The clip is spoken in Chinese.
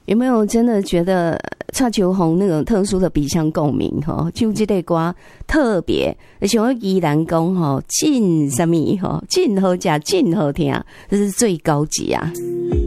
有没有真的觉得蔡秋红那种特殊的鼻腔共鸣哈？就这类歌特别，而且我依然讲哈，真什么哈，真好吃，真好听，这是最高级啊。